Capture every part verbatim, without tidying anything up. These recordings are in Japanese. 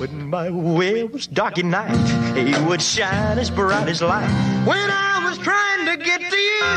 When my way was dark at night, he would shine as bright as light. When I was trying to get to you.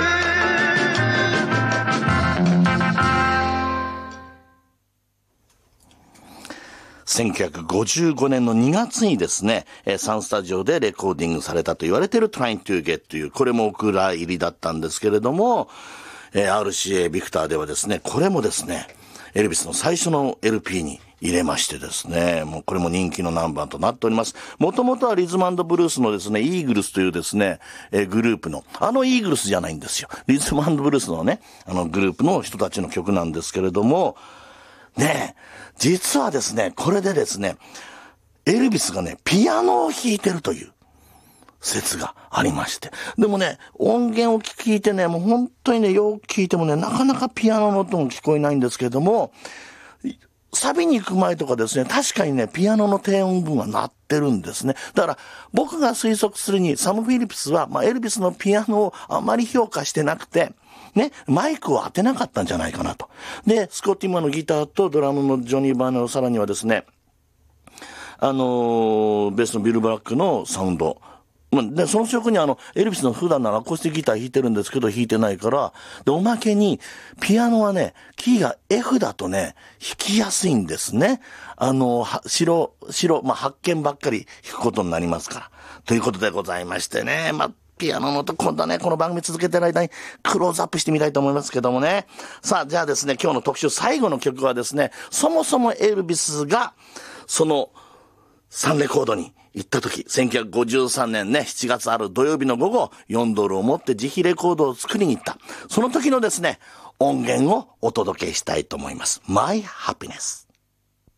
せんきゅうひゃくごじゅうごねんのにがつにですね、サンスタジオでレコーディングされたと言われている Trying to Get という、これもお蔵入りだったんですけれども、アールシーエー ビクターではですね、これもですね、エルビスの最初の エルピー に入れましてですね、もうこれも人気のナンバーとなっております。もともとはリズム&ブルースのですね、イーグルスというですね、えグループの、あのイーグルスじゃないんですよ。リズム&ブルースのね、あのグループの人たちの曲なんですけれども、ねえ、実はですね、これでですね、エルビスがね、ピアノを弾いてるという説がありまして。でもね、音源を聞いてね、もう本当にね、よく聞いてもね、なかなかピアノの音も聞こえないんですけれども、サビに行く前とかですね、確かにね、ピアノの低音部分は鳴ってるんですね。だから、僕が推測するに、サム・フィリップスは、まあ、エルビスのピアノをあまり評価してなくて、ね、マイクを当てなかったんじゃないかなと。で、スコッティ・マンのギターとドラムのジョニー・バーネル、さらにはですね、あのー、ベースのビル・ブラックのサウンド、で、その曲にあの、エルビスの普段のアコースティックギター弾いてるんですけど、弾いてないから、で、おまけに、ピアノはね、キーが F だとね、弾きやすいんですね。あの、は、白、白、まあ、発見ばっかり弾くことになりますから。ということでございましてね、まあ、ピアノの音、今度はね、この番組続けてる間にクローズアップしてみたいと思いますけどもね。さあ、じゃあですね、今日の特集最後の曲はですね、そもそもエルビスが、その、サンレコードに行った時、せんきゅうひゃくごじゅうさんねんね、しちがつある土曜日の午後、よんドルを持って自費レコードを作りに行った。その時のですね、音源をお届けしたいと思います。My Happiness。